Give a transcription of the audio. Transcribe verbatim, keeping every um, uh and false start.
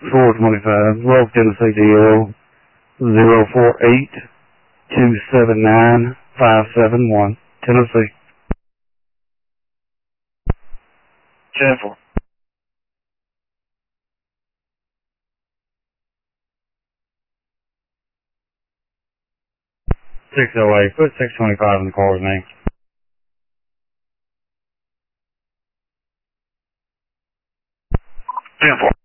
four twenty-five, Roll Tennessee D L zero four eight two seven nine five seven one, Tennessee. ten four. six oh eight, put six twenty-five in the car's name. ten four.